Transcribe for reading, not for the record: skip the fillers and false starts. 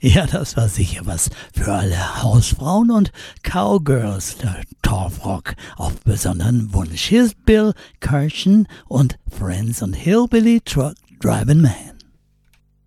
Ja, das war sicher was für alle Hausfrauen und Cowgirls, der Torfrock auf besonderen Wunsch. Hier ist Bill Karchen und Friends und Hillbilly Truck Driving Man.